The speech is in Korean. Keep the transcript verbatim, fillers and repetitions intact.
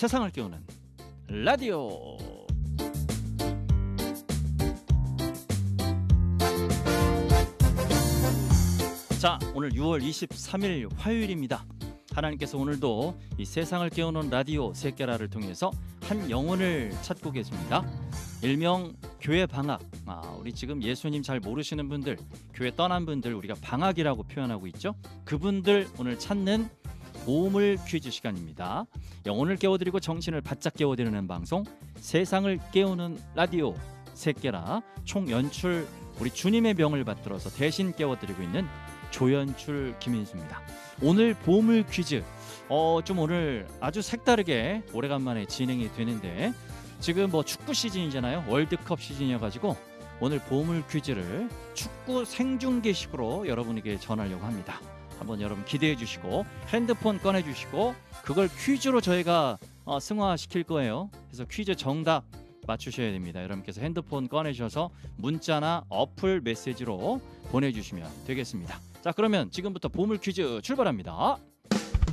세상을 깨우는 라디오. 자, 오늘 유월 이십삼일 화요일입니다. 하나님께서 오늘도 이 세상을 깨우는 라디오 세께라를 통해서 한 영혼을 찾고 계십니다. 일명 교회 방학. 아, 우리 지금 예수님 잘 모르시는 분들, 교회 떠난 분들 우리가 방학이라고 표현하고 있죠. 그분들 오늘 찾는 보물 퀴즈 시간입니다. 영혼을 깨워드리고 정신을 바짝 깨워드리는 방송, 세상을 깨우는 라디오 세께라. 총 연출 우리 주님의 명을 받들어서 대신 깨워드리고 있는 조연출 김인수입니다. 오늘 보물 퀴즈 어, 좀 오늘 아주 색다르게 오래간만에 진행이 되는데, 지금 뭐 축구 시즌이잖아요. 월드컵 시즌이어가지고 오늘 보물 퀴즈를 축구 생중계식으로 여러분에게 전하려고 합니다. 한번 여러분 기대해 주시고 핸드폰 꺼내 주시고 그걸 퀴즈로 저희가 어, 승화시킬 거예요. 그래서 퀴즈 정답 맞추셔야 됩니다. 여러분께서 핸드폰 꺼내셔서 문자나 어플 메시지로 보내주시면 되겠습니다. 자, 그러면 지금부터 보물 퀴즈 출발합니다.